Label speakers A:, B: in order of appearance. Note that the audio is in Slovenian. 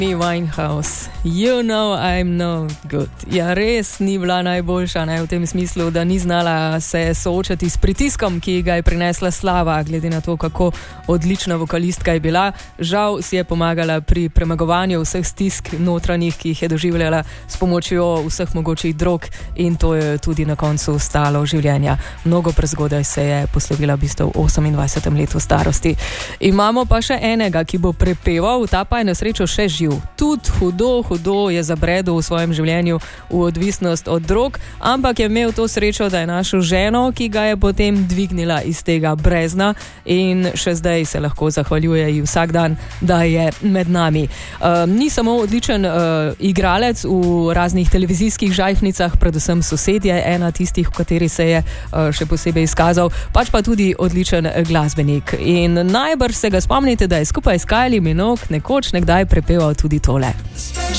A: Amy Winehouse, you know I'm no good. Ja, res ni bila najboljša, v tem smislu, da ni znala se soočati s pritiskom, ki ga je prinesla slava, glede na to, kako odlična vokalistka je bila. Žal si je pomagala pri premagovanju vseh stisk notranjih, ki jih je doživljala s pomočjo vseh mogočih drog, in to je tudi na koncu stalo življenja. Mnogo prezgodaj se je poslovila v bistvu v 28. letu starosti. Imamo pa še enega, ki bo prepeval, ta pa je na srečo še živ. Tudi hudo je zabredel v svojem življenju v odvisnost od drog, ampak je imel to srečo, da je našel ženo, ki ga je potem dvignila iz tega brezna, in še zdaj se lahko zahvaljuje ji vsak dan, da je med nami. Ni samo odličen igralec v raznih televizijskih žajfnicah, predvsem Sosedje, ena tistih, v kateri se je še posebej izkazal, pač pa tudi odličen glasbenik. In najbrž se ga spomnite, da je skupaj s Kylie Minogue nekoč nekdaj prepeval tudi tole.